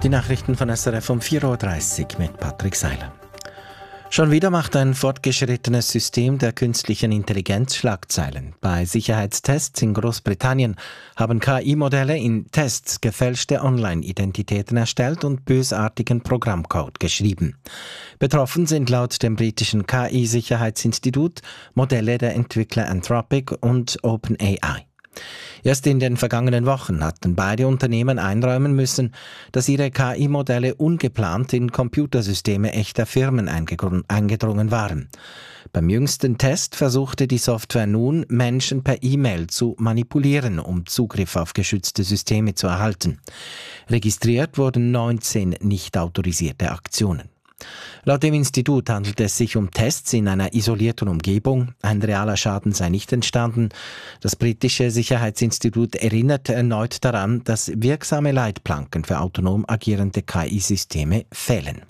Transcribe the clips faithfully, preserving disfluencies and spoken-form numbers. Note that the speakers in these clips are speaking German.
Die Nachrichten von S R F um vier Uhr dreißig mit Patrick Seiler. Schon wieder macht ein fortgeschrittenes System der künstlichen Intelligenz Schlagzeilen. Bei Sicherheitstests in Großbritannien haben K I-Modelle in Tests gefälschte Online-Identitäten erstellt und bösartigen Programmcode geschrieben. Betroffen sind laut dem britischen K I-Sicherheitsinstitut Modelle der Entwickler Anthropic und OpenAI. Erst in den vergangenen Wochen hatten beide Unternehmen einräumen müssen, dass ihre K I-Modelle ungeplant in Computersysteme echter Firmen eingedrungen waren. Beim jüngsten Test versuchte die Software nun, Menschen per E-Mail zu manipulieren, um Zugriff auf geschützte Systeme zu erhalten. Registriert wurden neunzehn nicht autorisierte Aktionen. Laut dem Institut handelt es sich um Tests in einer isolierten Umgebung. Ein realer Schaden sei nicht entstanden. Das britische Sicherheitsinstitut erinnert erneut daran, dass wirksame Leitplanken für autonom agierende K I-Systeme fehlen.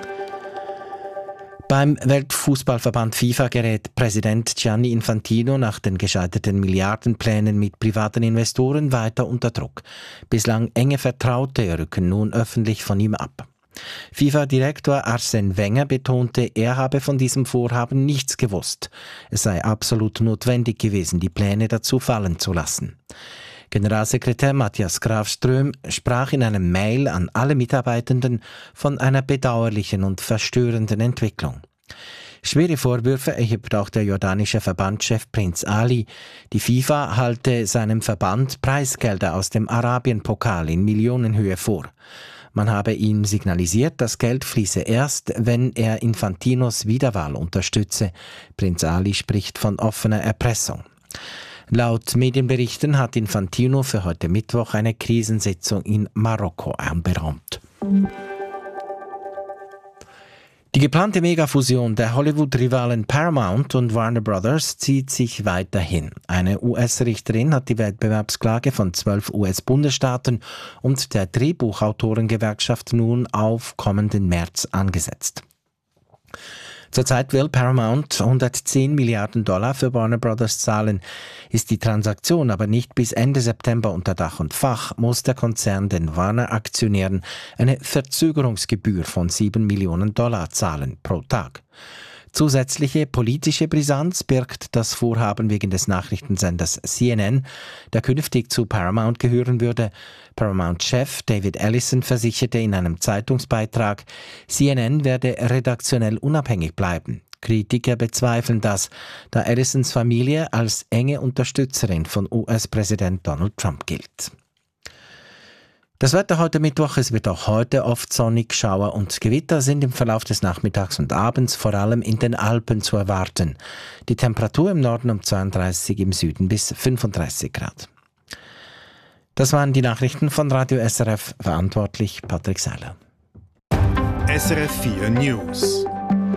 Beim Weltfußballverband FIFA gerät Präsident Gianni Infantino nach den gescheiterten Milliardenplänen mit privaten Investoren weiter unter Druck. Bislang enge Vertraute rücken nun öffentlich von ihm ab. FIFA-Direktor Arsène Wenger betonte, er habe von diesem Vorhaben nichts gewusst. Es sei absolut notwendig gewesen, die Pläne dazu fallen zu lassen. Generalsekretär Matthias Grafström sprach in einem Mail an alle Mitarbeitenden von einer bedauerlichen und verstörenden Entwicklung. Schwere Vorwürfe erhebt auch der jordanische Verbandschef Prinz Ali. Die FIFA halte seinem Verband Preisgelder aus dem Arabien-Pokal in Millionenhöhe vor. Man habe ihm signalisiert, das Geld fließe erst, wenn er Infantinos Wiederwahl unterstütze. Prinz Ali spricht von offener Erpressung. Laut Medienberichten hat Infantino für heute Mittwoch eine Krisensitzung in Marokko anberaumt. Die geplante Megafusion der Hollywood-Rivalen Paramount und Warner Brothers zieht sich weiterhin. Eine U S-Richterin hat die Wettbewerbsklage von zwölf U S-Bundesstaaten und der Drehbuchautorengewerkschaft nun auf kommenden März angesetzt. Zurzeit will Paramount hundertzehn Milliarden Dollar für Warner Brothers zahlen. Ist die Transaktion aber nicht bis Ende September unter Dach und Fach, muss der Konzern den Warner-Aktionären eine Verzögerungsgebühr von sieben Millionen Dollar zahlen pro Tag. Zusätzliche politische Brisanz birgt das Vorhaben wegen des Nachrichtensenders C N N, der künftig zu Paramount gehören würde. Paramount-Chef David Ellison versicherte in einem Zeitungsbeitrag, C N N werde redaktionell unabhängig bleiben. Kritiker bezweifeln das, da Ellisons Familie als enge Unterstützerin von U S-Präsident Donald Trump gilt. Das Wetter heute Mittwoch, es wird auch heute oft sonnig, Schauer und Gewitter sind im Verlauf des Nachmittags und Abends vor allem in den Alpen zu erwarten. Die Temperatur im Norden um zweiunddreißig, im Süden bis fünfunddreißig Grad. Das waren die Nachrichten von Radio S R F, verantwortlich Patrick Seiler. S R F vier News.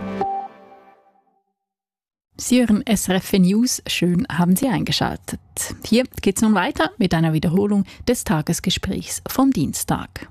Sie hören S R F vier News, schön haben Sie eingeschaltet. Hier geht es nun weiter mit einer Wiederholung des Tagesgesprächs vom Dienstag.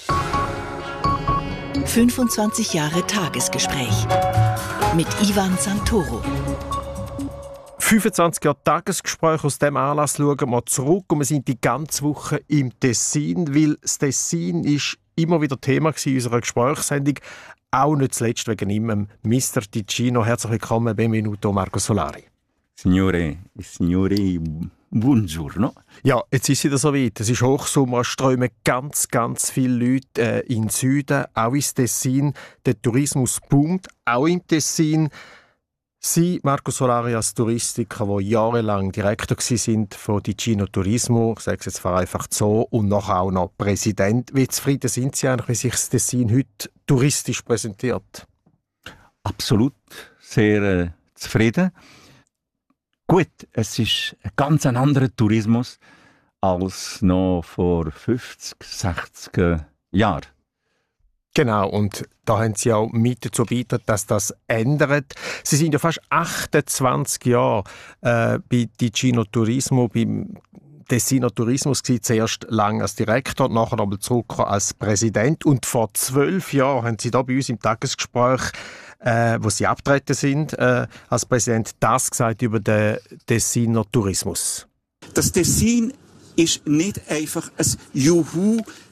fünfundzwanzig Jahre Tagesgespräch mit Ivan Santoro. fünfundzwanzig Jahre Tagesgespräch, aus dem Anlass schauen wir zurück und wir sind die ganze Woche im Tessin, weil das Tessin ist immer wieder Thema in unserer Gesprächssendung. Auch nicht zuletzt wegen ihm, Mister Ticino. Herzlich willkommen, benvenuto Marco Solari. Signore, signore, buongiorno. Ja, jetzt ist es wieder soweit. Es ist Hochsommer, es strömen ganz, ganz viele Leute äh, in den Süden, auch ins Tessin. Der Tourismus boomt, auch im Tessin. Sie, Marco Solari, als Touristiker, der jahrelang Direktor waren von Ticino Turismo, ich sage es jetzt vereinfacht so, und nachher auch noch Präsident. Wie zufrieden sind Sie eigentlich, wie sich das Tessin heute touristisch präsentiert? Absolut sehr äh, zufrieden. Gut, es ist ein ganz ein anderer Tourismus als noch vor fünfzig, sechzig Jahren. Genau, und da haben Sie auch mit dazu beigetragen, dass das ändert. Sie sind ja fast achtundzwanzig Jahre äh, bei Ticino Turismo, beim Tessiner Tourismus gewesen, zuerst lang als Direktor, nachher nochmal zurück als Präsident. Und vor zwölf Jahren haben Sie da bei uns im Tagesgespräch, äh, wo Sie abgetreten sind, äh, als Präsident, das gesagt über den Tessiner Tourismus. Das Tessin ist nicht einfach ein Juhu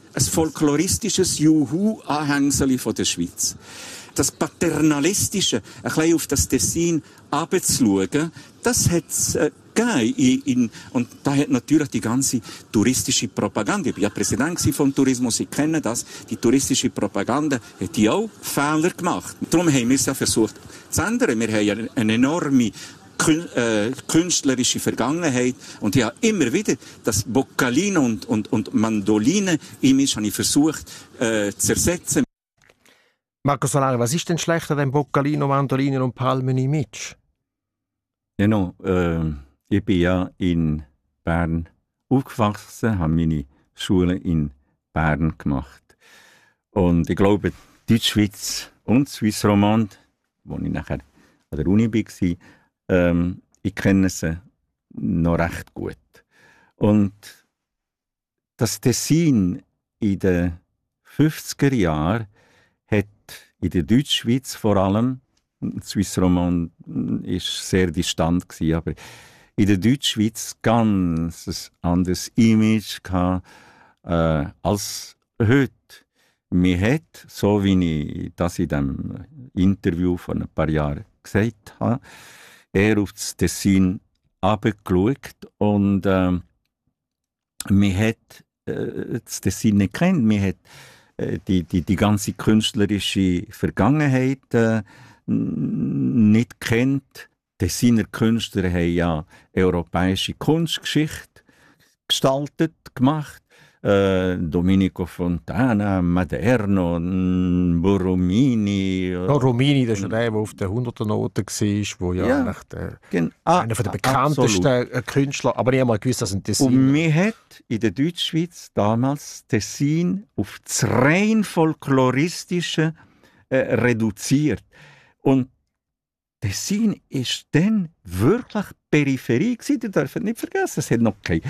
ein folkloristisches Juhu-Anhängsel von der Schweiz. Das Paternalistische, ein bisschen auf das Tessin runterzuschauen, das hat es äh, gegeben. In, und da hat natürlich die ganze touristische Propaganda, ich war ja Präsident vom Tourismus, ich kenne das, die touristische Propaganda hat die auch Fehler gemacht. Darum haben wir es ja versucht zu ändern. Wir haben ja eine enorme künstlerische Vergangenheit und ich habe immer wieder das Boccalino und, und, und Mandoline-Image habe ich versucht äh, zu ersetzen. Marco Solari, was ist denn schlechter an Boccalino, Mandoline und Palmen-Image? Genau, äh, ich bin ja in Bern aufgewachsen, habe meine Schule in Bern gemacht. Und ich glaube, Deutschschweiz und Swiss Romande, wo ich nachher an der Uni war, ähm, ich kenne sie noch recht gut. Und das Tessin in den fünfziger Jahren hat in der Deutschschweiz vor allem, Swiss Romande war sehr distant gewesen, aber in der Deutschschweiz ganz ein anderes Image gehabt, äh, als heute. Mir hat, so wie ich das in dem Interview vor ein paar Jahren gesagt habe, er auf das Tessin herabgeschaut und äh, mir hat äh, das Tessin nicht kennt, mir hat äh, die, die, die ganze künstlerische Vergangenheit äh, nicht kennt. Tessiner Künstler haben ja europäische Kunstgeschichte gestaltet, gemacht. Äh, Domenico Fontana, Maderno, Borromini. Oh, Romini, das ist ja der, der auf der hunderter-Note war, der ja, ja echt, äh, gen- ah, einer der bekanntesten absolut. Künstler, aber ich habe mal gewusst, dass ein Tessin... Und mir hat in der Deutschschweiz damals Tessin auf das rein folkloristische äh, reduziert. Und Tessin war dann wirklich Peripherie gewesen. Ihr dürft nicht vergessen, es hat noch keine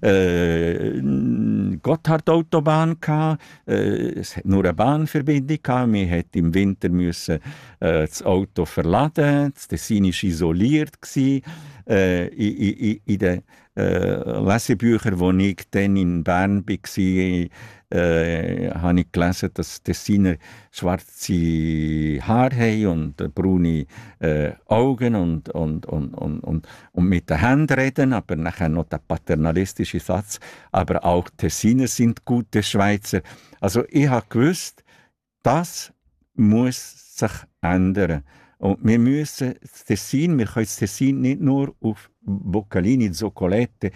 äh, Gotthard-Autobahn gehabt, äh, es hat nur eine Bahnverbindung gehabt. Man musste im Winter müssen, äh, das Auto verladen. Das Tessin war isoliert gewesen. Äh, in, in, in den äh, Lesebüchern, wo ich dann in Bern war, äh, habe ich gelesen, dass Tessiner schwarze Haare haben und braune äh, Augen und, und, und, und, und, und mit den Händen reden, aber nachher noch der paternalistische Satz, aber auch Tessiner sind gute Schweizer. Also ich habe gewusst, das muss sich ändern. Und wir müssen das Tessin, wir können das Tessin nicht nur auf Boccalini, Zoccolette,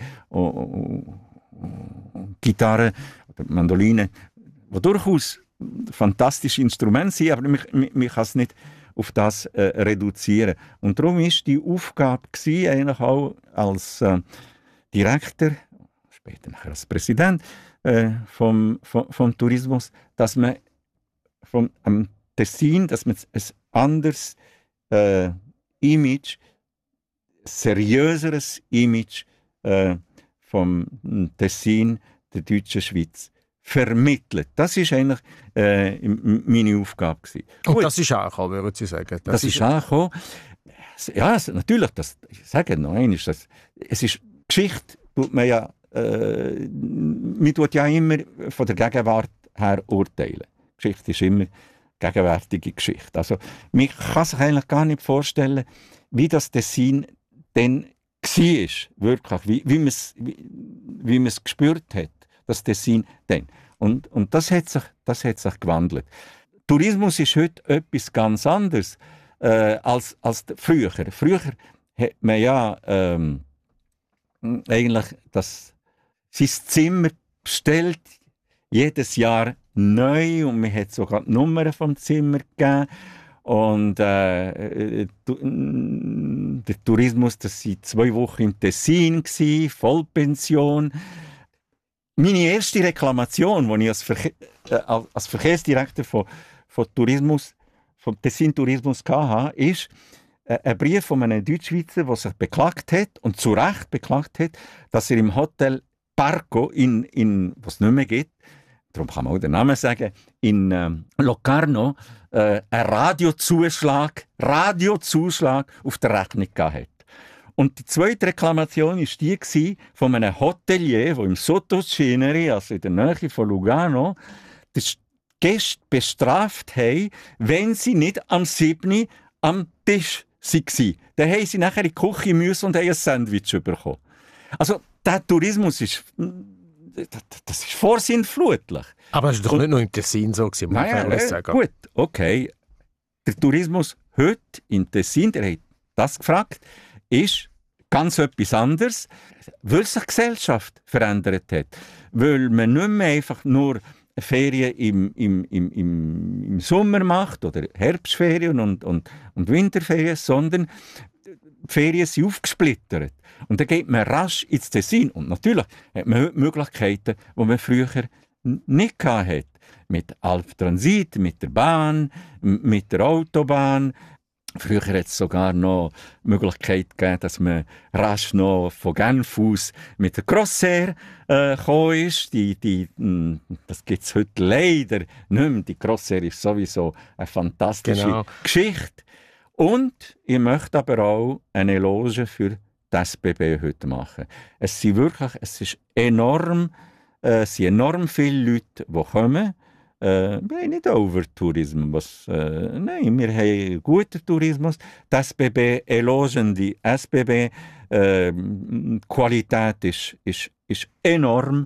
Gitarre oder Mandoline, die durchaus fantastische Instrumente sind, aber man, man kann es nicht auf das äh, reduzieren. Und darum war die Aufgabe gewesen, eigentlich auch als äh, Direktor, später nachher als Präsident äh, vom, vom, vom Tourismus, dass man vom am Tessin, dass man ein anderes äh, Image, seriöseres Image äh, vom Tessin der deutschen Schweiz vermittelt. Das war eigentlich äh, meine Aufgabe gewesen. Und Gut, das ist angekommen, würde ich sagen. Das, das ist, ist angekommen. Ja, natürlich, das, ich sage noch einmal, das, es ist Geschichte, tut man ja, äh, man tut ja immer von der Gegenwart her urteilen. Geschichte ist immer gegenwärtige Geschichte. Also, man kann sich eigentlich gar nicht vorstellen, wie das Tessin dann war, wirklich, wie, wie man es wie, wie gespürt hat, das Tessin dann. Und, und das, hat sich, das hat sich gewandelt. Tourismus ist heute etwas ganz anderes äh, als, als früher. Früher hat man ja ähm, eigentlich das, sein Zimmer bestellt, jedes Jahr neu, und man hat sogar die Nummern vom Zimmer gegeben. Und äh, der Tourismus, das waren zwei Wochen im Tessin, Vollpension. Meine erste Reklamation, die ich als, Verke äh, als Verkehrsdirektor von, von Tourismus, vom Tessin Tourismus hatte, ist äh, ein Brief von einem Deutschschweizer, der sich beklagt hat, und zu Recht beklagt hat, dass er im Hotel Parco, in, in, was es nicht mehr gibt, darum kann man auch den Namen sagen, in ähm, Locarno, äh, einen Radiozuschlag, Radiozuschlag auf der Rechnung gehabt hat. Und die zweite Reklamation war die von einem Hotelier, der im Sottoceneri, also in der Nähe von Lugano, die Gäste bestraft haben, wenn sie nicht am siebten am Tisch waren. Dann haben sie nachher in die Küche müssen und haben ein Sandwich bekommen. Also der Tourismus ist, das ist vorsinnflutlich. Aber es war doch und, nicht nur im Tessin so, muss man naja, sagen. Gut, okay. Der Tourismus heute in Tessin, der hat das gefragt, ist ganz etwas anderes, weil sich die Gesellschaft verändert hat. Weil man nicht mehr einfach nur Ferien im, im, im, im, im Sommer macht oder Herbstferien und, und, und Winterferien, sondern die Ferien sind aufgesplittert. Und dann geht man rasch ins Tessin. Und natürlich hat man heute Möglichkeiten, die man früher nicht hatte. Mit Alptransit, mit der Bahn, mit der Autobahn. Früher hat es sogar noch die Möglichkeit gegeben, dass man rasch noch von Genf aus mit der Crossair äh, gekommen ist. Die, die, mh, das gibt es heute leider nicht mehr. Die Crossair ist sowieso eine fantastische genau. Geschichte. Und ich möchte aber auch eine Eloge für die S B B heute machen. Es sind wirklich, es ist enorm, äh, es sind enorm viele Leute, die kommen. Äh, wir haben nicht Overtourismus. Äh, nein, wir haben guten Tourismus. Die S B B elogen die S B B. Äh, die Qualität ist, ist, ist enorm.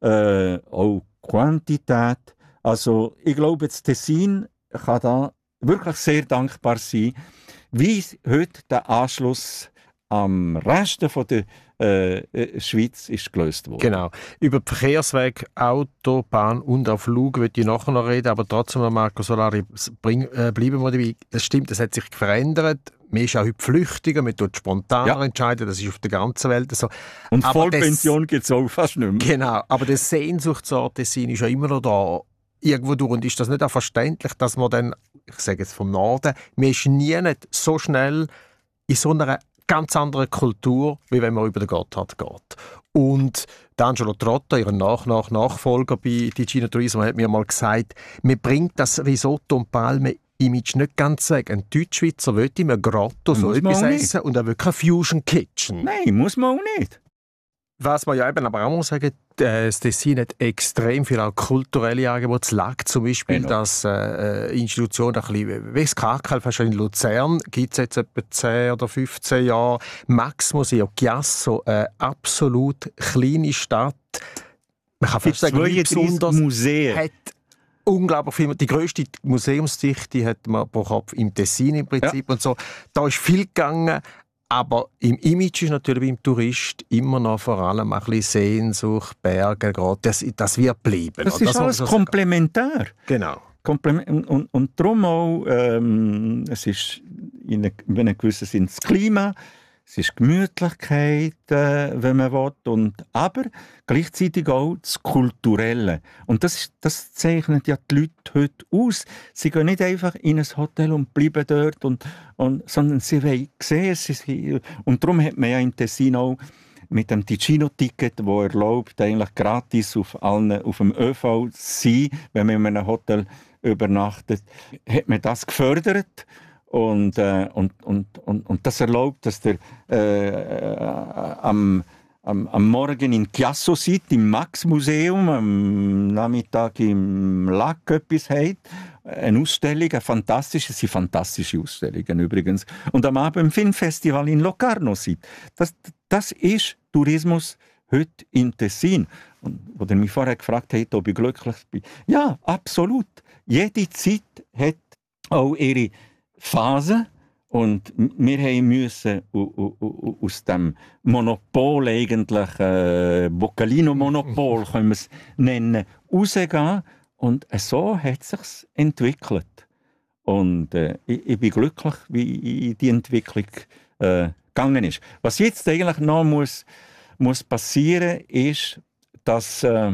Äh, auch Quantität. Also ich glaube, das Tessin kann da wirklich sehr dankbar sein, wie heute der Anschluss am Rest von der äh, Schweiz ist gelöst worden. Genau. Über die Verkehrswege, Autobahn und auch Flug würde ich nachher noch reden, aber trotzdem, Marco Solari, bring, äh, bleiben wir dabei. Das stimmt, das hat sich verändert. Man ist auch heute flüchtiger, man tut spontaner ja. entscheiden, das ist auf der ganzen Welt so. Und aber Vollpension gibt es auch fast nicht mehr. Genau, aber der Sehnsuchtsort Tessin ist ja immer noch da. Irgendwo durch. Und ist das nicht auch verständlich, dass man dann, ich sage jetzt vom Norden, man ist nie nicht so schnell in so einer ganz anderen Kultur, wie wenn man über den Gotthard geht. Und Angelo Trotta, ihr Nach -Nach Nachfolger bei Ticino Turismo, hat mir mal gesagt, man bringt das Risotto und Palme-Image nicht ganz weg. Ein Deutschschweizer will immer Grotto so etwas essen und er will kein Fusion Kitchen. Nein, muss man auch nicht. Was man ja eben aber auch muss sagen, das Tessin hat extrem viel auch kulturelle Angebote. Das L A G zum Beispiel, genau. das äh, Institution, ein bisschen, wie das K K L fast in Luzern, gibt es jetzt etwa zehn oder fünfzehn Jahre. Max Museo Chiasso, eine absolut kleine Stadt. Man kann fast sagen, wie besonders Museen. Hat unglaublich viel. Die grösste Museumsdichte hat man pro Kopf im Tessin im Prinzip. Ja. Und so. Da ist viel gegangen. Aber im Image ist natürlich beim Tourist immer noch vor allem ein bisschen Sehnsucht, Berge, gerade. Das, das wird bleiben. Das ist das alles komplementär. Genau. Komplement und, und, und darum auch, ähm, es ist in einem gewissen Sinn das Klima, es ist Gemütlichkeit, äh, wenn man will, und, aber gleichzeitig auch das Kulturelle. Und das, das zeichnet ja die Leute heute aus. Sie gehen nicht einfach in ein Hotel und bleiben dort, und, und, sondern sie wollen sehen. Sie, und darum hat man ja in Tessin auch mit dem Ticino-Ticket, das erlaubt, eigentlich gratis auf, allen, auf dem ÖV zu sein, wenn man in einem Hotel übernachtet, hat man das gefördert. Und, äh, und, und, und, und das erlaubt, dass der äh, äh, am, am, am Morgen in Chiasso sitzt, im Max-Museum, am Nachmittag im L A G etwas hat. Eine Ausstellung, eine fantastische, sind fantastische Ausstellungen übrigens. Und am Abend im Filmfestival in Locarno sitzt. Das, das ist Tourismus heute in Tessin. Und wo ihr mich vorher gefragt habt, ob ich glücklich bin. Ja, absolut. Jede Zeit hat auch ihre Phase, und wir mussten aus dem Monopol, eigentlich äh, Boccalino-Monopol, können wir es nennen, rausgehen, und so hat es sich entwickelt. Und äh, ich, ich bin glücklich, wie die Entwicklung äh, gegangen ist. Was jetzt eigentlich noch muss, muss passieren, ist, dass äh,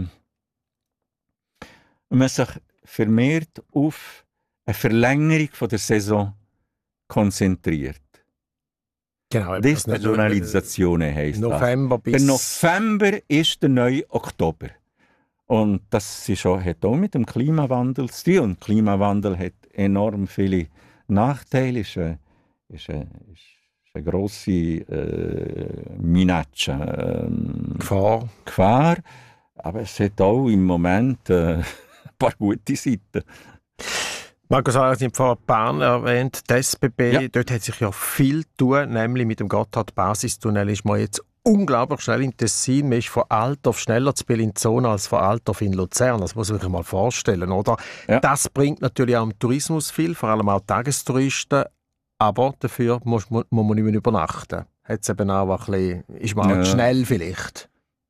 man sich vermehrt auf eine Verlängerung von der Saison konzentriert. Genau. Desaisonalisation heisst November das. Bis Der November ist der neue Oktober. Und das ist auch, hat auch mit dem Klimawandel zu tun. Und Klimawandel hat enorm viele Nachteile. Ist, äh, ist, äh, ist ist eine grosse äh, Minaccia, ähm, Gefahr. Gefahr. Aber es hat auch im Moment äh, ein paar gute Seiten. Markus Ayer, Sie haben vorhin Bern erwähnt, die S B B, Ja. dort hat sich ja viel tun, nämlich mit dem Gotthard-Basistunnel ist man jetzt unglaublich schnell im Tessin. Man ist von Altdorf schneller zu Bellinzona als von Altdorf in Luzern. Das muss man sich mal vorstellen, oder? Ja. Das bringt natürlich auch im Tourismus viel, vor allem auch Tagestouristen, aber dafür muss, muss man nicht mehr übernachten. Hat's eben auch ein bisschen, ist man auch Ja. schnell vielleicht.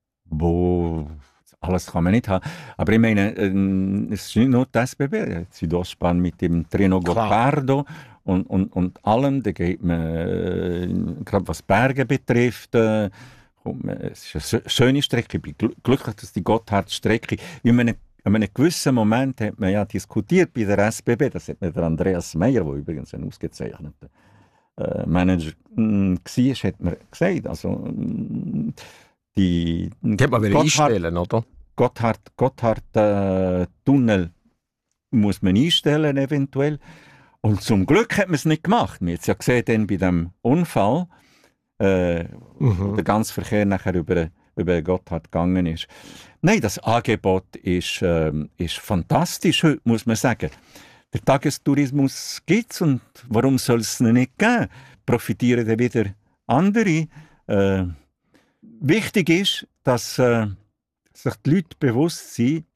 Wo alles kann man nicht haben. Aber ich meine, äh, es ist nicht nur die S B B. Die Südostbahn mit dem Treno Klar. Gottardo und, und, und allem. Da geht man, äh, gerade was Berge betrifft, äh, kommt man, es ist eine sö- schöne Strecke. Ich bin gl- glücklich, dass die Gotthard-Strecke, in einem, in einem gewissen Moment hat man ja diskutiert bei der S B B, das hat mir der Andreas Meyer, der übrigens ein ausgezeichneter äh, Manager mh, war, hat mir gesagt, also mh, die, Die hat man wieder einstellen, oder? Gotthard, Gotthard äh, Tunnel muss man einstellen eventuell. Und zum Glück hat man es nicht gemacht. Man hat es ja gesehen dann bei dem Unfall, äh, Mhm. wo der ganze Verkehr nachher über, über Gotthard gegangen ist. Nein, das Angebot ist, ähm, ist fantastisch heute, muss man sagen. Der Tagestourismus gibt es und warum soll es ihn nicht geben? Profitieren dann wieder andere. Äh, wichtig ist, dass äh, sich die Leute bewusst sind,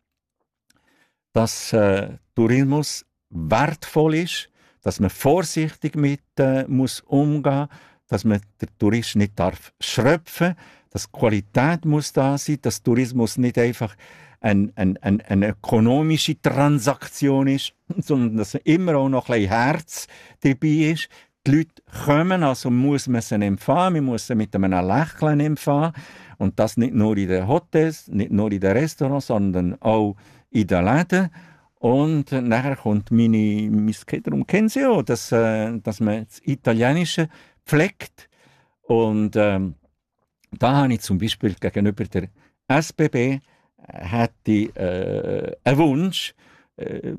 dass äh, Tourismus wertvoll ist, dass man vorsichtig mit äh, muss umgehen, dass man den Tourist nicht darf schröpfen, dass Qualität muss da sein, dass Tourismus nicht einfach ein, ein, ein, eine ökonomische Transaktion ist, sondern dass immer auch noch ein bisschen Herz dabei ist. Die Leute kommen, also muss man sie empfangen, man muss sie mit einem Lächeln empfangen. Und das nicht nur in den Hotels, nicht nur in den Restaurants, sondern auch in den Läden. Und äh, nachher kommt meine, mein darum kennen Sie auch, dass, äh, dass man das Italienische pflegt. Und ähm, da habe ich zum Beispiel gegenüber der S B B hätte ich, äh, einen Wunsch, äh,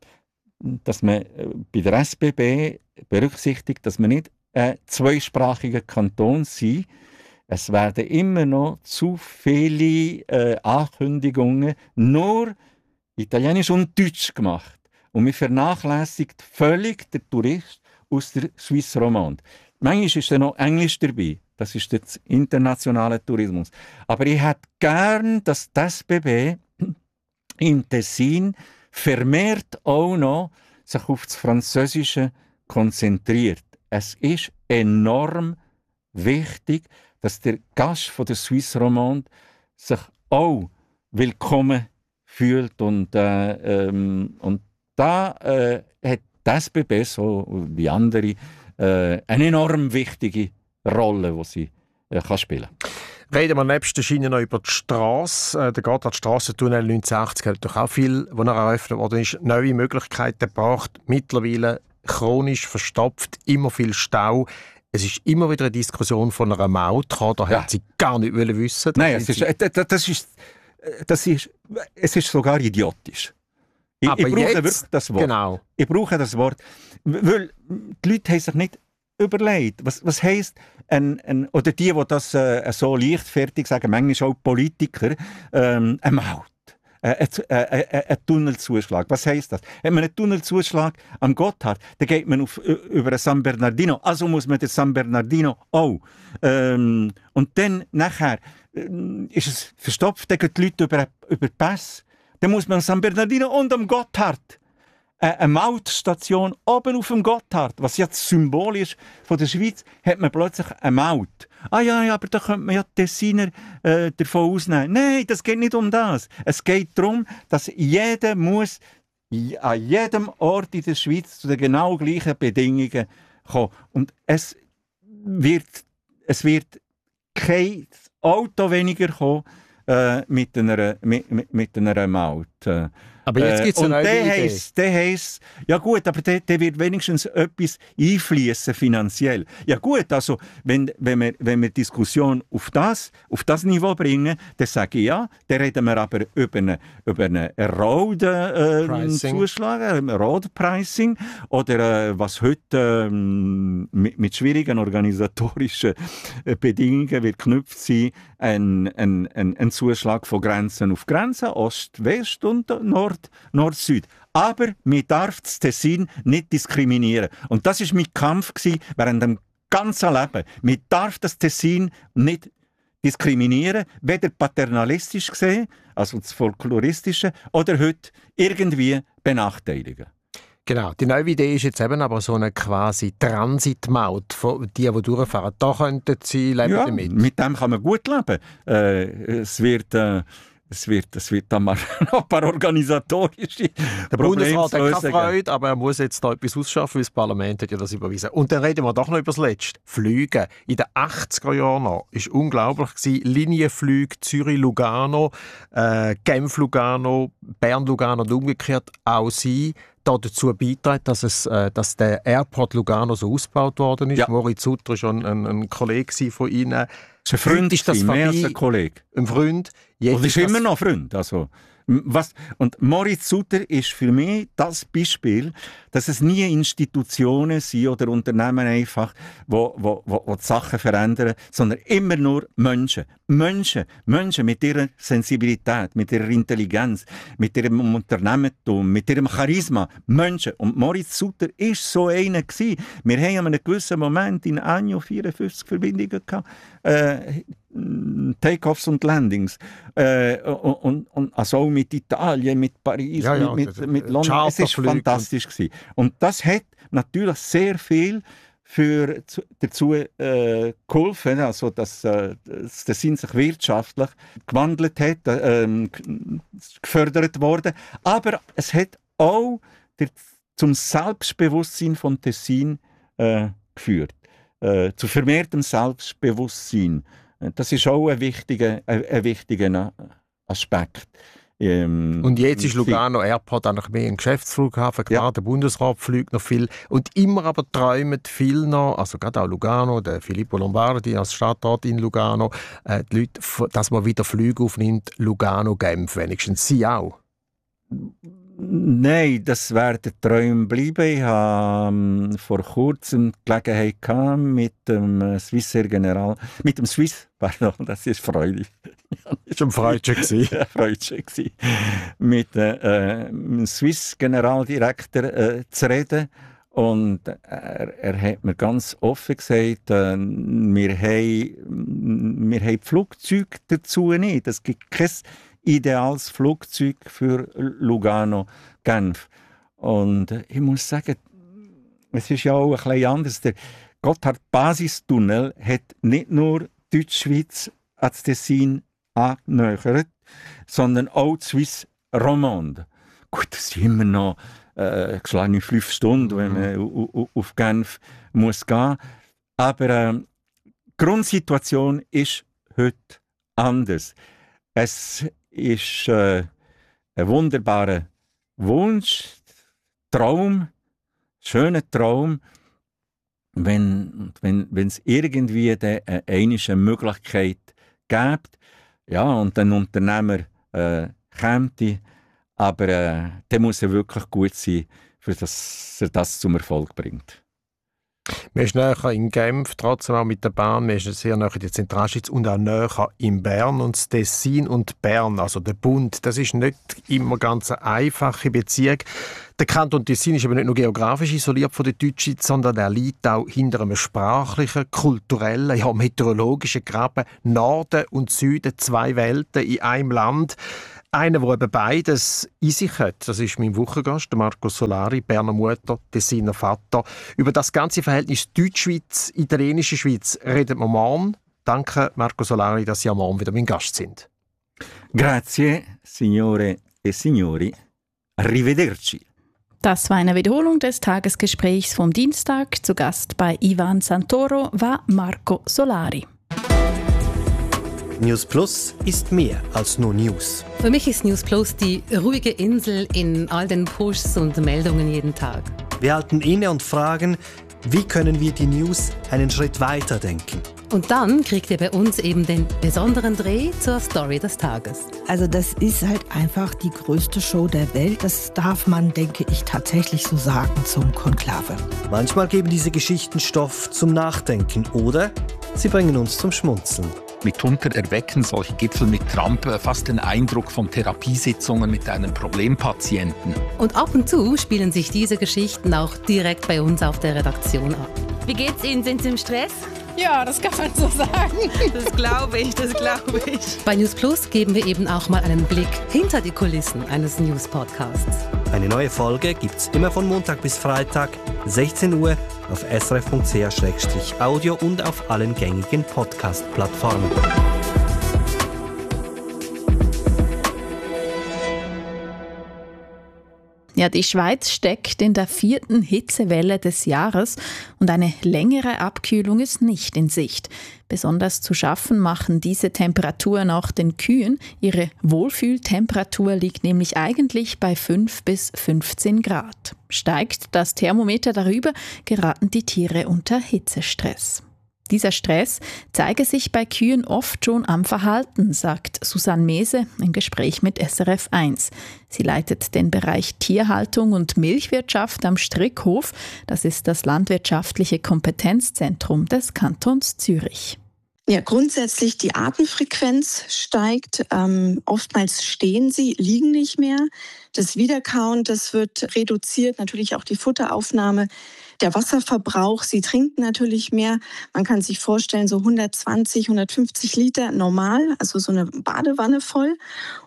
dass man äh, bei der S B B berücksichtigt, dass man nicht ein zweisprachiger Kanton sind. Es werden immer noch zu viele äh, Ankündigungen nur Italienisch und Deutsch gemacht. Und man vernachlässigt völlig den Tourist aus der Suisse Romande. Manchmal ist dann noch Englisch dabei. Das ist der internationale Tourismus. Aber ich hätte gern, dass die S B B im Tessin vermehrt auch noch sich auf das Französische konzentriert. Es ist enorm wichtig, dass der Gast von der Suisse Romande sich auch willkommen fühlt. Und, äh, ähm, und da äh, hat die S B B, so wie andere, äh, eine enorm wichtige Rolle, die sie äh, kann spielen kann. Reden wir nebst der Schiene noch über die Strasse. Äh, der Gotthard-Strassentunnel neunzehnhundertachtzig hat doch auch viel, wo er eröffnet worden ist, neue Möglichkeiten gebracht. Mittlerweile chronisch verstopft, immer viel Stau. Es ist immer wieder eine Diskussion von einer Maut gekommen, da Ja. hat sie gar nicht wollen wissen. Nein, es ist, äh, das ist, das ist, es ist sogar idiotisch. Ich, Aber ich brauche jetzt, wirklich das Wort. Genau. Ich brauche das Wort, weil die Leute haben sich nicht überlegt, was, was heisst, ein, ein, oder die, die das äh, so leichtfertig sagen, manchmal auch Politiker, ähm, eine Maut. Ein, ein, ein, ein Tunnelzuschlag. Was heisst das? Hat man einen Tunnelzuschlag am Gotthard, dann geht man auf, über den San Bernardino. Also muss man den San Bernardino auch. Ähm, und dann nachher äh, ist es verstopft, dann gehen die Leute über, über die Pässe. Dann muss man am San Bernardino und am Gotthard. Eine Mautstation oben auf dem Gotthard, was ja das Symbol ist von der Schweiz, hat man plötzlich eine Maut. Ah ja, ja, aber da könnte man ja die Tessiner äh, davon ausnehmen. Nein, das geht nicht um das. Es geht darum, dass jeder muss an jedem Ort in der Schweiz zu den genau gleichen Bedingungen kommen. Und es wird, es wird kein Auto weniger kommen äh, mit, einer, mit, mit, mit einer Maut. Äh, aber jetzt gibt es eine neue Idee. Heisst, der heisst, ja gut, aber der, der wird wenigstens etwas einfließen finanziell. Ja gut, also wenn, wenn, wir, wenn wir Diskussion auf das, auf das Niveau bringen, dann sage ich ja, dann reden wir aber über einen über eine Road-Zuschlag, äh, Road-Pricing oder äh, was heute äh, mit, mit schwierigen organisatorischen äh, Bedingungen wird geknüpft sein, ein, ein, ein, ein Zuschlag von Grenzen auf Grenzen, Ost, West und Nord, Nord, Süd. Aber man darf das Tessin nicht diskriminieren. Und das war mein Kampf gewesen, während dem ganzen Leben. Man darf das Tessin nicht diskriminieren, weder paternalistisch gesehen, also das Folkloristische, oder heute irgendwie benachteiligen. Genau, die neue Idee ist jetzt eben aber so eine quasi Transitmaut, von die, die durchfahren. Da könnten sie leben ja, damit. Mit dem kann man gut leben. Äh, es wird... Äh, Es wird, es wird dann mal noch ein paar organisatorische Der Bundesrat hat keine Freude, aber er muss jetzt da etwas ausschaffen, weil das Parlament hat ja das überwiesen. Und dann reden wir doch noch über das Letzte. Flüge. In den achtziger Jahren noch war unglaublich gewesen. Linienflüge Zürich-Lugano, äh, Genf-Lugano, Bern-Lugano und umgekehrt auch sie dazu beitragen, dass, es, äh, dass der Airport Lugano so ausgebaut worden ist. Ja. Moritz Sutter war schon ein, ein Kollege von Ihnen. Das ist ein Freund, ist das mehr als ein Kollege. Ein Freund. Jetzt und ist, ist immer noch ein Freund. Also, was, und Moritz Sutter ist für mich das Beispiel, dass es nie Institutionen sind oder Unternehmen einfach, wo, wo, wo, wo die Sachen verändern, sondern immer nur Menschen. Menschen, Menschen mit ihrer Sensibilität, mit ihrer Intelligenz, mit ihrem Unternehmertum, mit ihrem Charisma. Menschen. Und Moritz Sutter war so einer gewesen. Wir haben an einem gewissen Moment in Año vierundfünfzig Verbindungen gehabt. Äh, Take-offs und Landings. Äh, und, und, also auch mit Italien, mit Paris, ja, ja, mit, mit, mit London. Es war fantastisch gewesen. Und das hat natürlich sehr viel für, dazu äh, geholfen, also dass äh, das Tessin sich wirtschaftlich gewandelt hat, äh, gefördert worden. Aber es hat auch der, zum Selbstbewusstsein von Tessin äh, geführt. Äh, zu vermehrtem Selbstbewusstsein. Das ist auch ein wichtiger, ein, ein wichtiger Aspekt. Ähm, und jetzt ist Lugano Airport eigentlich mehr ein Geschäftsflughafen. Klar, ja. Der Bundesrat fliegt noch viel. Und immer aber träumen viel noch, also gerade auch Lugano, der Filippo Lombardi als Stadtrat in Lugano, äh, die Leute, dass man wieder Flüge aufnimmt, Lugano-Genf wenigstens. Sie auch? Nein, das werden Träume bleiben. Ich hatte ähm, vor kurzem die Gelegenheit gehabt, mit dem Swissair General, mit dem Swiss, pardon, das ist freudig. Das war ein Freudchen gewesen. Ja, Freudchen gewesen. Mit äh, dem Swiss Generaldirektor äh, zu reden. Und er, er hat mir ganz offen gesagt, äh, wir haben, wir haben Flugzeuge dazu nicht. Es gibt kein ideales Flugzeug für Lugano-Genf. Und ich muss sagen, es ist ja auch ein bisschen anders. Der Gotthard-Basistunnel hat nicht nur Deutschschweiz ans Tessin angenähert, sondern auch die Suisse Romande. Gut, das sind immer noch äh, geschlagene fünf Stunden, wenn man mhm. auf Genf muss gehen. Aber äh, die Grundsituation ist heute anders. Es ist äh, ein wunderbarer Wunsch, Traum, schöner Traum, wenn wenn wenn es irgendwie eine, eine Möglichkeit gibt, ja, und ein Unternehmer äh, käme, aber äh, der muss er wirklich gut sein, für das er das zum Erfolg bringt. Man ist näher in Genf, trotzdem auch mit der Bahn. Man ist sehr näher in der Zentralschweiz und auch näher in Bern. Und das Tessin und Bern, also der Bund, das ist nicht immer ganz eine einfache Beziehung. Der Kanton Tessin ist aber nicht nur geografisch isoliert von der Deutschschweiz, sondern er liegt auch hinter einem sprachlichen, kulturellen, ja meteorologischen Graben. Norden und Süden, zwei Welten in einem Land. Einer, der eben beides in sich hat, das ist mein Wochengast, Marco Solari, Berner Mutter, Tessiner Vater. Über das ganze Verhältnis Deutschschweiz, italienische Schweiz reden wir morgen. Danke, Marco Solari, dass Sie am Morgen wieder mein Gast sind. Grazie, signore e signori. Arrivederci. Das war eine Wiederholung des Tagesgesprächs vom Dienstag. Zu Gast bei Ivan Santoro war Marco Solari. News Plus ist mehr als nur News. Für mich ist News Plus die ruhige Insel in all den Pushs und Meldungen jeden Tag. Wir halten inne und fragen, wie können wir die News einen Schritt weiter denken? Und dann kriegt ihr bei uns eben den besonderen Dreh zur Story des Tages. Also das ist halt einfach die größte Show der Welt. Das darf man, denke ich, tatsächlich so sagen zum Konklave. Manchmal geben diese Geschichten Stoff zum Nachdenken oder sie bringen uns zum Schmunzeln. Mitunter erwecken solche Gipfel mit Trump fast den Eindruck von Therapiesitzungen mit einem Problempatienten. Und ab und zu spielen sich diese Geschichten auch direkt bei uns auf der Redaktion ab. Wie geht's Ihnen? Sind Sie im Stress? Ja, das kann man so sagen. Das glaube ich, das glaube ich. Bei News Plus geben wir eben auch mal einen Blick hinter die Kulissen eines News-Podcasts. Eine neue Folge gibt's immer von Montag bis Freitag, sechzehn Uhr, auf s r f punkt c h slash audio und auf allen gängigen Podcast-Plattformen. Ja, die Schweiz steckt in der vierten Hitzewelle des Jahres und eine längere Abkühlung ist nicht in Sicht. Besonders zu schaffen machen diese Temperaturen auch den Kühen. Ihre Wohlfühltemperatur liegt nämlich eigentlich bei fünf bis fünfzehn Grad. Steigt das Thermometer darüber, geraten die Tiere unter Hitzestress. Dieser Stress zeige sich bei Kühen oft schon am Verhalten, sagt Susanne Mese im Gespräch mit S R F eins. Sie leitet den Bereich Tierhaltung und Milchwirtschaft am Strickhof. Das ist das landwirtschaftliche Kompetenzzentrum des Kantons Zürich. Ja, grundsätzlich die Atemfrequenz steigt. Ähm, oftmals stehen sie, liegen nicht mehr. Das Wiederkauen, das wird reduziert. Natürlich auch die Futteraufnahme. Der Wasserverbrauch, sie trinken natürlich mehr. Man kann sich vorstellen, so hundertzwanzig, hundertfünfzig Liter normal, also so eine Badewanne voll.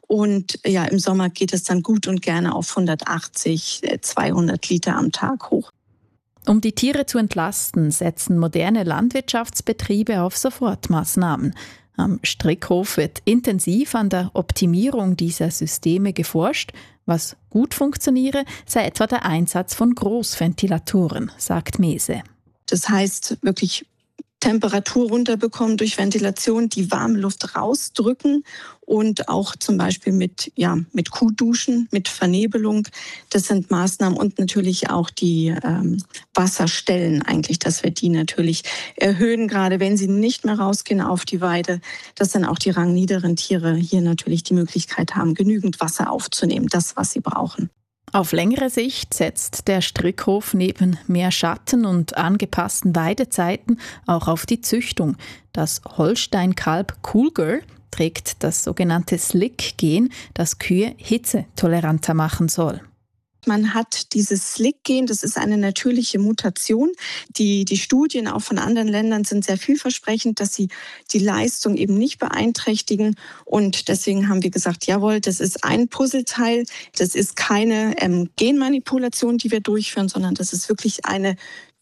Und ja, im Sommer geht es dann gut und gerne auf hundertachtzig, zweihundert Liter am Tag hoch. Um die Tiere zu entlasten, setzen moderne Landwirtschaftsbetriebe auf Sofortmaßnahmen. Am Strickhof wird intensiv an der Optimierung dieser Systeme geforscht. Was gut funktioniere, sei etwa der Einsatz von Großventilatoren, sagt Mese. Das heißt, wirklich Temperatur runterbekommen durch Ventilation, die warme Luft rausdrücken und auch zum Beispiel mit, ja, mit Kuhduschen, mit Vernebelung. Das sind Maßnahmen und natürlich auch die ähm, Wasserstellen eigentlich, dass wir die natürlich erhöhen, gerade wenn sie nicht mehr rausgehen auf die Weide, dass dann auch die rangniederen Tiere hier natürlich die Möglichkeit haben, genügend Wasser aufzunehmen, das, was sie brauchen. Auf längere Sicht setzt der Strickhof neben mehr Schatten und angepassten Weidezeiten auch auf die Züchtung. Das Holstein-Kalb Cool Girl trägt das sogenannte Slick-Gen, das Kühe hitzetoleranter machen soll. Man hat dieses Slick-Gen, das ist eine natürliche Mutation. Die, die Studien auch von anderen Ländern sind sehr vielversprechend, dass sie die Leistung eben nicht beeinträchtigen. Und deswegen haben wir gesagt, jawohl, das ist ein Puzzleteil. Das ist keine ähm, Genmanipulation, die wir durchführen, sondern das ist wirklich eine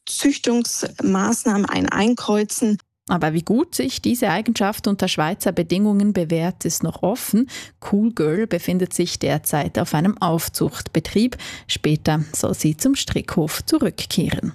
Züchtungsmaßnahme, ein Einkreuzen. Aber wie gut sich diese Eigenschaft unter Schweizer Bedingungen bewährt, ist noch offen. Cool Girl befindet sich derzeit auf einem Aufzuchtbetrieb. Später soll sie zum Strickhof zurückkehren.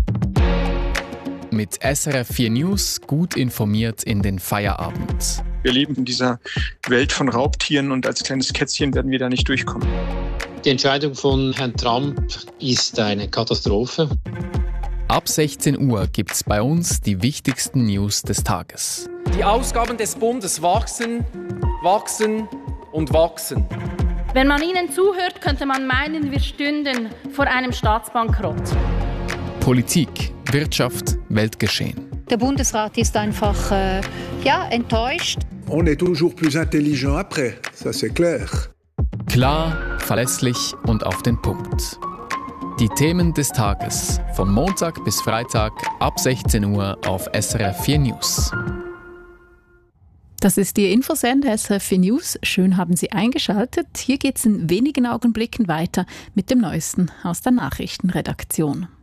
Mit S R F vier News gut informiert in den Feierabend. Wir leben in dieser Welt von Raubtieren und als kleines Kätzchen werden wir da nicht durchkommen. Die Entscheidung von Herrn Trump ist eine Katastrophe. Ab sechzehn Uhr gibt's bei uns die wichtigsten News des Tages. Die Ausgaben des Bundes wachsen, wachsen und wachsen. Wenn man ihnen zuhört, könnte man meinen, wir stünden vor einem Staatsbankrott. Politik, Wirtschaft, Weltgeschehen. Der Bundesrat ist einfach äh, ja, enttäuscht. On est toujours plus intelligent après, ça c'est clair. Klar, verlässlich und auf den Punkt. Die Themen des Tages von Montag bis Freitag ab sechzehn Uhr auf S R F vier News. Das ist Ihr Infosender S R F vier News. Schön haben Sie eingeschaltet. Hier geht es in wenigen Augenblicken weiter mit dem Neuesten aus der Nachrichtenredaktion.